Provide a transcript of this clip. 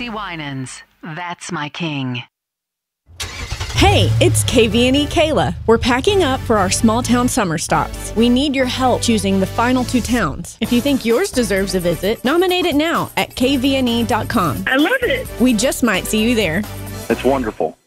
Cody Winans. That's my king. Hey, it's KVNE Kayla. We're packing up for our small town summer stops. We need your help choosing the final 2 towns. If you think yours deserves a visit, nominate it now at kvne.com. I love it. We just might see you there. It's wonderful.